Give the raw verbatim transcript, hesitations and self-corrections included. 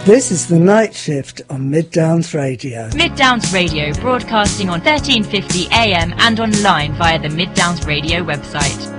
This is The Night Shift on Mid Downs Radio. Mid Downs Radio, broadcasting on thirteen fifty A M and online via the Mid Downs Radio website.